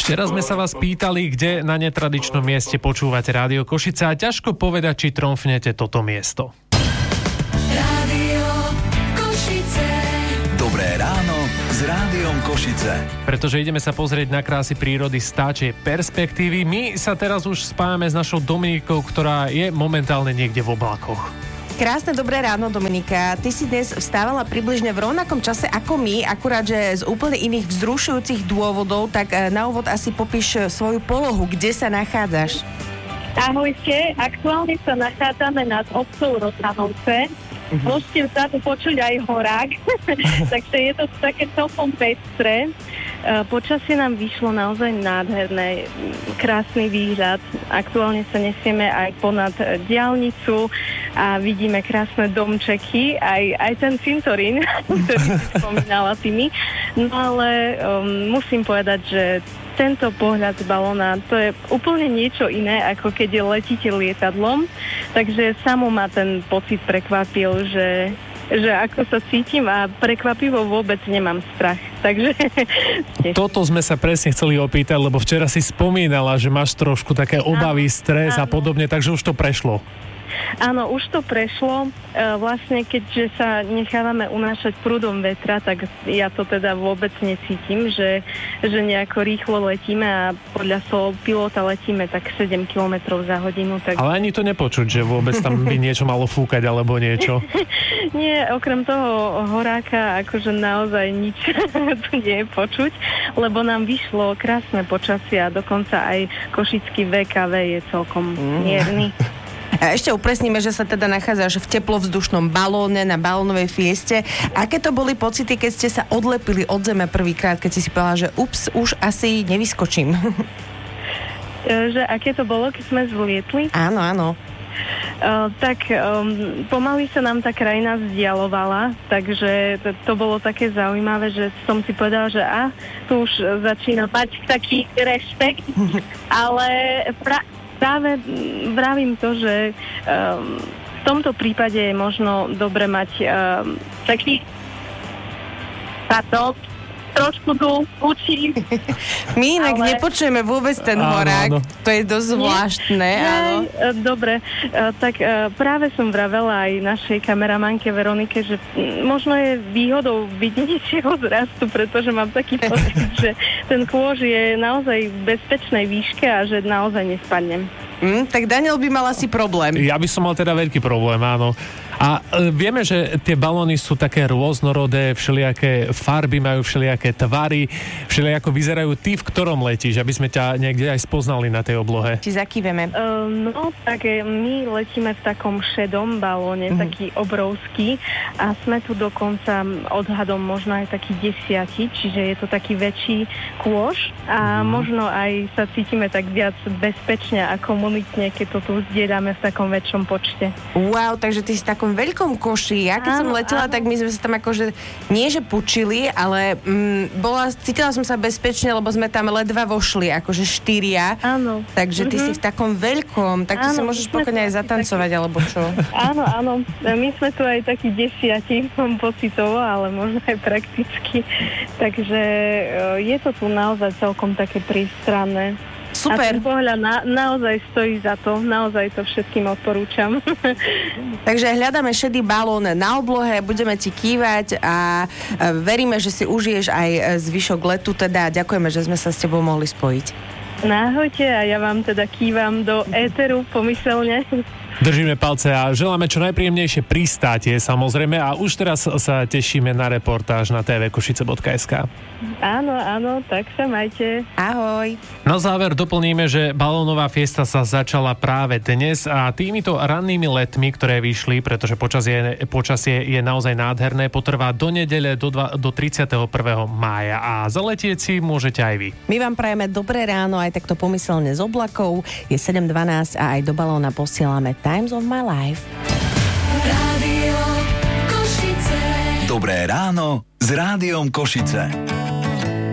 Včera sme sa vás pýtali, kde na netradičnom mieste počúvate Rádio Košice a ťažko povedať, či tromfnete toto miesto. Rádio Košice. Dobré ráno s Rádiom Košice. Pretože ideme sa pozrieť na krásy prírody z vtáčej perspektívy. My sa teraz už spájame s našou Dominikou, ktorá je momentálne niekde v oblakoch. Krásne dobré ráno, Dominika. Ty si dnes vstávala približne v rovnakom čase ako my, akurát, že z úplne iných vzrušujúcich dôvodov, tak na úvod asi popíš svoju polohu, kde sa nachádzaš. Ahojte, aktuálne sa nachádzame nad obcov Rotanovce. Môžete vzadu počuť aj horák, takže je to také celkom pestré. Počasie nám vyšlo naozaj nádherné, krásny výhľad. Aktuálne sa nesieme aj ponad diaľnicu a vidíme krásne domčeky, aj ten cintorín, ktorý si spomínala Tými. No ale musím povedať, že tento pohľad z balóna, to je úplne niečo iné, ako keď letíte lietadlom. Takže samo ma ten pocit prekvapil, že ako sa cítim a prekvapivo vôbec nemám strach. Takže... Toto sme sa presne chceli opýtať, lebo včera si spomínala, že máš trošku také obavy, stres a podobne, takže už to prešlo. Áno, už to prešlo. Vlastne, keďže sa nechávame unášať prúdom vetra, tak ja to teda vôbec necítim, že nejako rýchlo letíme a podľa slov pilota letíme tak 7 km za hodinu. Tak... Ale ani to nepočuť, že vôbec tam by niečo malo fúkať alebo niečo. Nie, okrem toho horáka akože naozaj nič tu nie je počuť, lebo nám vyšlo krásne počasie a dokonca aj košický VKV je celkom mierny. A ešte upresníme, že sa teda nachádzaš v teplovzdušnom balóne na balónovej fieste. Aké to boli pocity, keď ste sa odlepili od zeme prvýkrát, keď si povedala, že ups, už asi nevyskočím? Že aké to bolo, keď sme zlietli? Áno, áno. Pomaly sa nám tá krajina vzdialovala, takže to bolo také zaujímavé, že som si povedala, že tu už začína mať taký rešpekt, ale práve vravím to, že v tomto prípade je možno dobre mať taký trošku tu učím. My inak nepočujeme vôbec ten horák. To je dosť zvláštne. Áno. Dobre, tak práve som vravela aj našej kameramanke Veronike, že možno je výhodou byť nižšieho zrastu, pretože mám taký pocit, že ten kôž je naozaj v bezpečnej výške a že naozaj nespadnem. Tak Daniel by mal asi problém. Ja by som mal teda veľký problém, áno. A vieme, že tie balóny sú také rôznorodé, všelijaké farby majú, všelijaké tvary, všelijako vyzerajú. Ty v ktorom letíš, aby sme ťa niekde aj spoznali na tej oblohe? Či zakýveme? Tak my letíme v takom šedom balóne, taký obrovský a sme tu dokonca odhadom možno aj taký 10, čiže je to taký väčší kôž a možno aj sa cítime tak viac bezpečne a komunitne, keď to tu zdieľame v takom väčšom počte. Wow, takže ty si takom veľkom koši. Ja keď som letela, tak my sme sa tam akože nie že pučili, ale cítila som sa bezpečne, lebo sme tam ledva vošli, akože 4. Áno. Takže ty si v takom veľkom, tak ty sa môžeš pokojne aj zatancovať, alebo čo? Áno. My sme tu aj takí 10 pocitovo, ale možno aj prakticky. Takže je to tu naozaj celkom také prístranné. Super. A ten pohľad naozaj stojí za to. Naozaj to všetkým odporúčam. Takže hľadáme šedý balón na oblohe, budeme ti kývať a veríme, že si užiješ aj zvyšok letu. Teda ďakujeme, že sme sa s tebou mohli spojiť. Ahojte a ja vám teda kývam do éteru pomyselne. Držíme palce a želáme čo najpríjemnejšie pristátie, samozrejme, a už teraz sa tešíme na reportáž na tvkošice.sk. Áno, tak sa majte. Ahoj. Na záver doplníme, že balónová fiesta sa začala práve dnes a týmito rannými letmi, ktoré vyšli, pretože počasie je naozaj nádherné, potrvá do nedele do 31. mája a zaletieť si môžete aj vy. My vám prajeme dobré ráno, aj takto pomyselne z oblakov. Je 7:12 a aj do balóna posielame Times of My Life. Rádio Košice. Dobré ráno s Rádiom Košice.